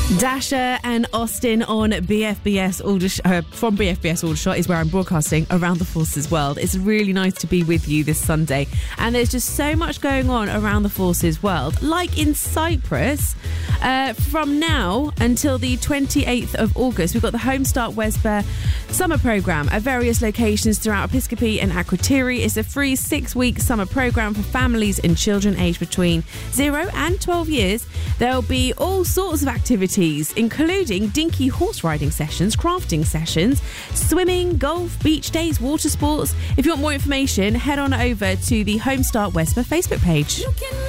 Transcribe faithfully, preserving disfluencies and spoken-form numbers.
Dasher and Austin on B F B S Aldershot, uh, from B F B S Aldershot is where I'm broadcasting around the Forces world. It's really nice to be with you this Sunday, and there's just so much going on around the Forces world. Like in Cyprus, uh, from now until the twenty-eighth of August, we've got the Homestart Wesbur summer programme at various locations throughout Episcopi and Akrotiri. It's a free six-week summer programme for families and children aged between zero and twelve years. There'll be all sorts of activities, including dinky horse riding sessions, crafting sessions, swimming, golf, beach days, water sports. If you want more information, head on over to the Homestart Wesbur Facebook page.